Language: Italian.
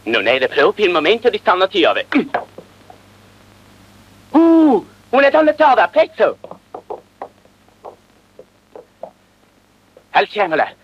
Non era proprio il momento di stannatiare. Una donna tova, pezzo! Alziamola.